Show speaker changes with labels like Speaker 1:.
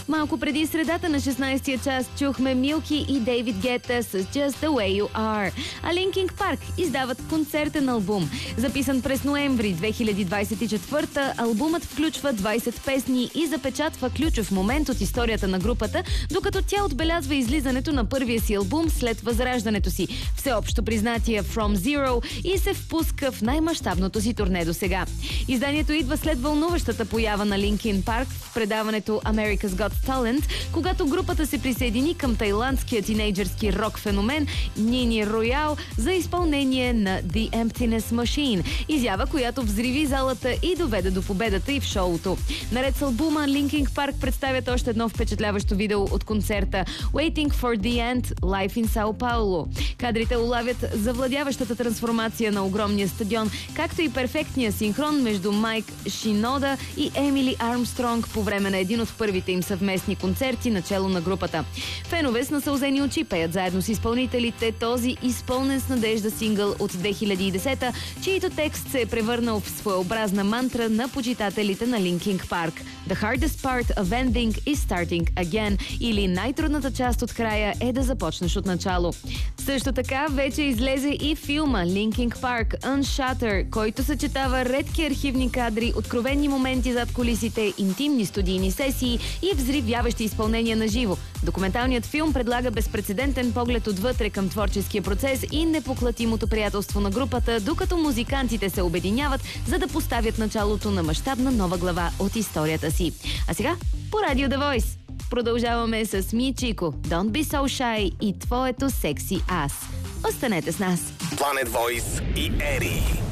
Speaker 1: Малко преди средата на 16-я час чухме Милки и Дейвид Гета с Just the Way You Are. А Linkin Park издават концертен албум. Записан през ноември 2024, албумът включва 20 песни и запечатва ключов момент от историята на групата, докато тя отбелязва излизането на първия си албум след възраждането си, всеобщо признатие From Zero, и се впуска в най-мащабното си турне до сега. Изданието идва след вълнуващата поява на Linkin Park в предаването America's Got Talent, когато групата се присъедини към тайландския тинейджърски рок феномен Нини Роял за изпълнение на The Emptiness Machine, изява, която взриви залата и доведе до победата и в шоуто. Наред с албума, Linkin Park представят още едно впечатляващо видео от концерта Waiting for the End Live in Sao Paulo. Кадрите улавят завладяващата трансформация на огромния стадион, както и перфектния синхрон между Майк Шинода и Емили Армстронг по време на един от първите им съвместни концерти начело на групата. Фенове с насълзени очи пеят заедно с изпълнителите този изпълнен с надежда сингъл от 2010-та, чието текст се е превърнал в своеобразна мантра на почитателите на Linkin Park. The hardest part of ending is starting again, или най-трудната част от края е да започнеш от начало. Също така вече излезе и филма Linkin Park Unshutter, който съчетава редки архивни кадри, откровени моменти зад кулисите, интимни студийни сесии и взривяващи изпълнения на живо. Документалният филм предлага безпрецедентен поглед отвътре към творческия процес и непоклатимото приятелство на групата, докато музикантите се обединяват, за да поставят началото на мащабна нова глава от историята си. А сега по Радио The Voice продължаваме с Мичико, Don't Be So Shy и твоето секси аз. Останете с нас.
Speaker 2: Planet Voice и Ери.